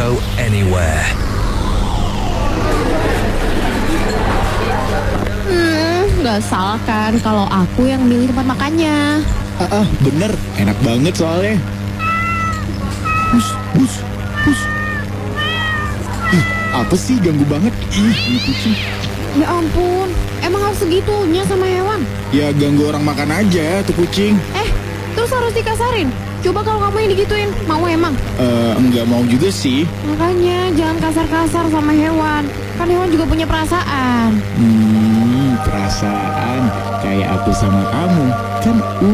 go anywhere. Nggak salah kan kalau aku yang milih tempat makannya. Bener, enak banget soalnya. Bus. Ih, apa sih ganggu banget? Ini kucing. Ya ampun, emang harus segitunya sama hewan? Ya ganggu orang makan aja tuh kucing. Terus harus dikasarin? Coba kalau kamu yang digituin, mau emang? Enggak mau juga sih. Makanya jangan kasar-kasar sama hewan. Kan hewan juga punya perasaan. Perasaan kayak aku sama kamu kan